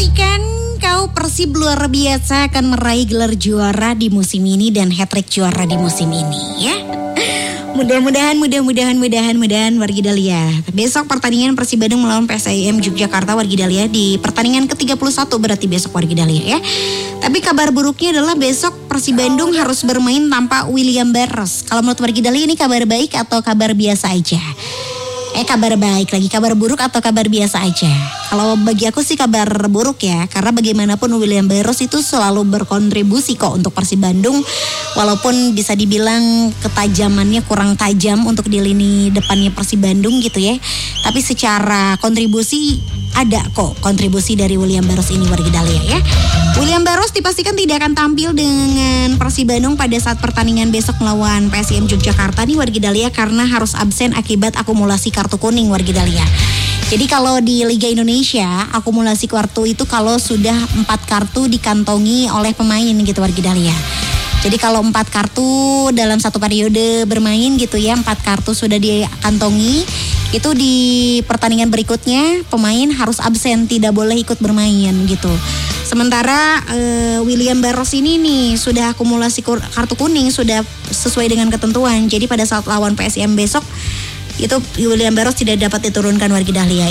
pastikan kau Persib luar biasa akan meraih gelar juara di musim ini dan hat-trick juara di musim ini ya. Mudah-mudahan Wargi Dahlia. Besok pertandingan Persib Bandung melawan PSIM Yogyakarta Wargi Dahlia di pertandingan ke-31 berarti besok Wargi Dahlia ya. Tapi kabar buruknya adalah besok Persib Bandung harus bermain tanpa William Barros. Kalau menurut Wargi Dahlia ini kabar baik atau kabar biasa aja? Kabar baik lagi, kabar buruk atau kabar biasa aja? Kalau bagi aku sih kabar buruk ya, karena bagaimanapun William Barros itu selalu berkontribusi kok untuk Persib Bandung, walaupun bisa dibilang ketajamannya kurang tajam untuk di lini depannya Persib Bandung gitu ya. Tapi secara kontribusi ada kok kontribusi dari William Barros ini Wargi Dahlia ya. William Barros dipastikan tidak akan tampil dengan Persib Bandung pada saat pertandingan besok melawan PSIM Yogyakarta nih Wargi Dahlia karena harus absen akibat akumulasi kartu kuning Wargi Dahlia. Jadi kalau di Liga Indonesia akumulasi kartu itu kalau sudah 4 kartu dikantongi oleh pemain gitu Wargi Dahlia. Jadi kalau 4 kartu dalam satu periode bermain gitu ya, 4 kartu sudah dikantongi, itu di pertandingan berikutnya pemain harus absen, tidak boleh ikut bermain gitu. Sementara William Barros ini nih sudah akumulasi kartu kuning, sudah sesuai dengan ketentuan. Jadi pada saat lawan PSM besok itu William Barros tidak dapat diturunkan Wargi Dahlia.